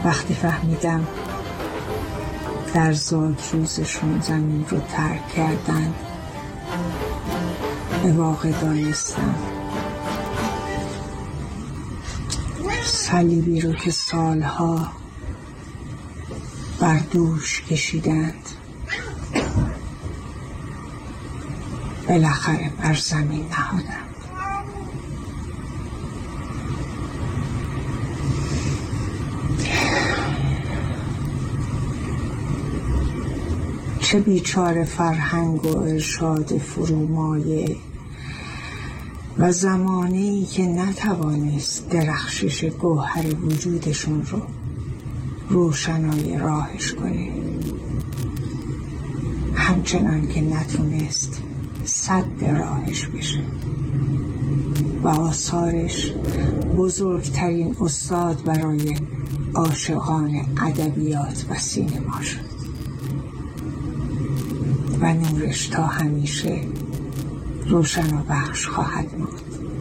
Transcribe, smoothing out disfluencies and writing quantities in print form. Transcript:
وقتی فهمیدم در زاد روزشون زمین رو ترک کردن، به واقع دانستم صلیبی رو که سالها بر دوش کشیدند بالاخره بر زمین نهادند. چه بیچاره فرهنگ و ارشاد فرومایه و زمانه‌ای که نتوانست درخشش گوهر وجودشون رو روشنای راهش کنه، همچنان که نتونست سد راهش بشه و آثارش بزرگترین استاد برای عاشقان ادبیات و سینما شد و نورش تا همیشه روشن و بخش خواهد ماند.